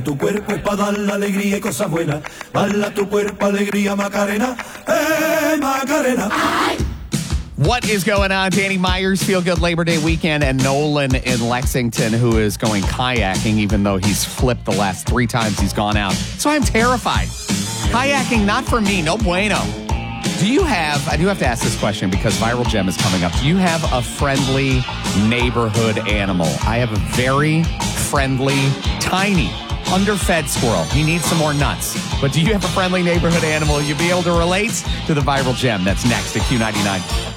Tu cuerpo es para dar la alegría y cosas buenas. Bala tu cuerpo, alegría, Macarena. Macarena. What is going on? Danny Myers, Feel Good Labor Day weekend, and Nolan in Lexington, who is going kayaking, even though he's flipped the last 3 times he's gone out. So I'm terrified. Kayaking, not for me. No bueno. I do have to ask this question because Viral Gem is coming up. Do you have a friendly neighborhood animal? I have a very friendly, tiny, underfed squirrel. He needs some more nuts. But do you have a friendly neighborhood animal? You'll be able to relate to the Viral Gem. That's next at Q99.